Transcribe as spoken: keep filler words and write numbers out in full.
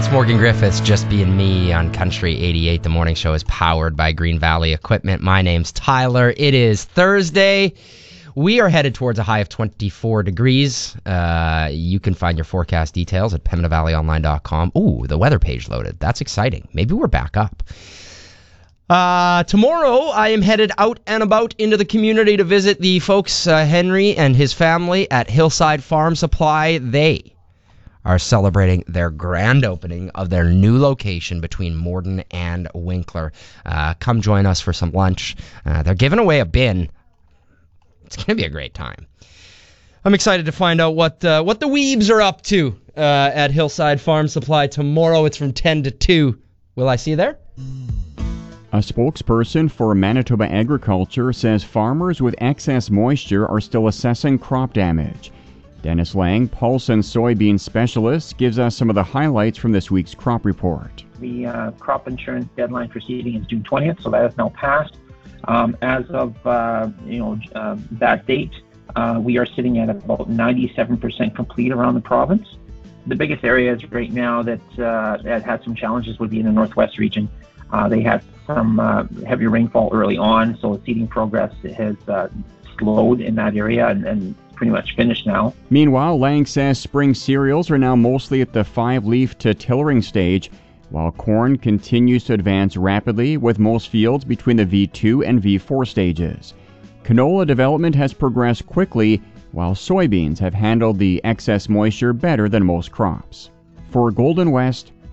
It's Morgan Griffiths, just being me on Country eighty-eight. The morning show is powered by Green Valley Equipment. My name's Tyler. It is Thursday. We are headed towards a high of twenty-four degrees. Uh, you can find your forecast details at pembina valley online dot com. Ooh, the weather page loaded. That's exciting. Maybe we're back up. Uh, tomorrow, I am headed out and about into the community to visit the folks, uh, Henry and his family at Hillside Farm Supply. They are celebrating their grand opening of their new location between Morden and Winkler. Uh, come join us for some lunch. Uh, they're giving away a bin. It's going to be a great time. I'm excited to find out what uh, what the weebs are up to uh, at Hillside Farm Supply tomorrow. It's from ten to two. Will I see you there? A spokesperson for Manitoba Agriculture says farmers with excess moisture are still assessing crop damage. Dennis Lang, pulse and soybean specialist, gives us some of the highlights from this week's crop report. The uh, crop insurance deadline for seeding is June twentieth, so that has now passed. Um, as of uh, you know uh, that date, uh, we are sitting at about ninety-seven percent complete around the province. The biggest areas right now that uh, that had some challenges would be in the northwest region. Uh, they had some uh, heavy rainfall early on, so seeding progress has uh, slowed in that area and, and pretty much finished now. Meanwhile, Lang says spring cereals are now mostly at the five-leaf to tillering stage, while corn continues to advance rapidly with most fields between the V two and V four stages. Canola development has progressed quickly, while soybeans have handled the excess moisture better than most crops. For Golden West,